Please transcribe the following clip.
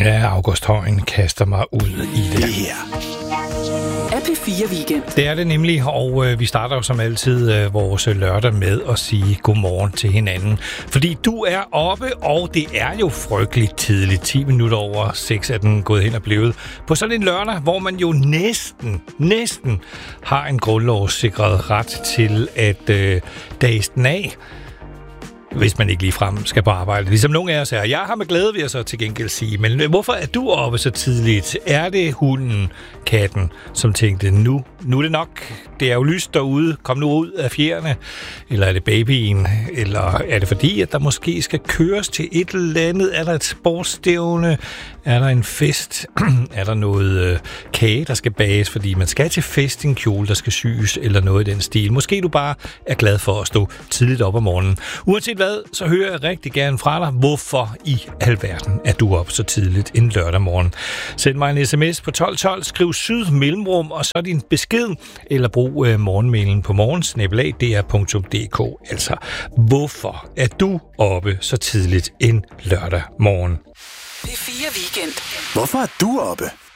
Ja, August Højen kaster mig ud i det her. AP4 Weekend. Det er det nemlig, og vi starter jo som altid vores lørdag med at sige godmorgen til hinanden. Fordi du er oppe, og det er jo frygteligt tidligt. 10 minutter over 6 er den gået hen og blevet. På sådan en lørdag, hvor man jo næsten har en grundlovssikret ret til at dages den af, hvis man ikke ligefrem skal på arbejde. Ligesom nogle af os er. Jeg har med glæde, vil jeg så til gengæld sige. Men hvorfor er du oppe så tidligt? Er det hunden, katten, som tænkte, nu er det nok. Det er jo lyst derude. Kom nu ud af fjerne. Eller er det babyen? Eller er det fordi, at der måske skal køres til et eller andet? Er der et sportsstævne? Er der en fest? Er der noget kage, der skal bages? Fordi man skal til fest, en kjole, der skal syes, eller noget i den stil. Måske du bare er glad for at stå tidligt op om morgenen. Uanset hvad, så hører jeg rigtig gerne fra dig, hvorfor i alverden er du op så tidligt en lørdag morgen. Send mig en sms på 1212, skriv syd mellemrum, og så din besked, eller brug morgenmailen på morgen@dr.dk. Altså, hvorfor er du oppe så tidligt en lørdag morgen? P4 Weekend. Hvorfor er du oppe?